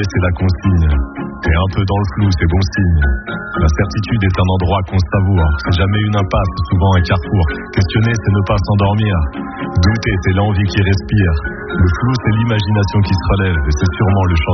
c'est la consigne. T'es un peu dans le flou, c'est bon signe. L'incertitude est un endroit qu'on savoure. C'est jamais une impasse, souvent un carrefour. Questionner, c'est ne pas s'endormir. Douter, c'est l'envie qui respire. Le flou, c'est l'imagination qui se relève. Et c'est sûrement le changement.